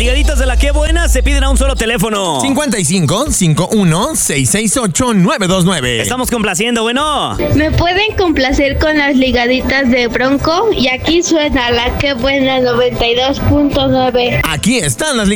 ligaditas de la Qué Buena se piden a un solo teléfono. 55 51 668 929. Estamos complaciendo, bueno. ¿Me pueden complacer con las ligaditas de Bronco? Y aquí suena la Qué Buena 92.9. Aquí están las